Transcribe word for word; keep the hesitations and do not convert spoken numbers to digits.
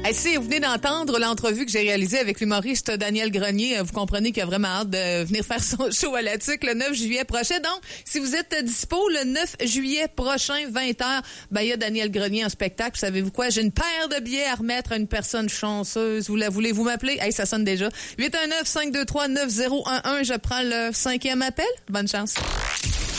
Hey, si vous venez d'entendre l'entrevue que j'ai réalisée avec l'humoriste Daniel Grenier, vous comprenez qu'il a vraiment hâte de venir faire son show à la Tuque le neuf juillet prochain. Donc, si vous êtes dispo le neuf juillet prochain, vingt heures, ben, il y a Daniel Grenier en spectacle. Savez-vous quoi? J'ai une paire de billets à remettre à une personne chanceuse. Vous la voulez, vous m'appeler? Hey, ça sonne déjà. huit un neuf, cinq deux trois, neuf zéro un un. Je prends le cinquième appel. Bonne chance.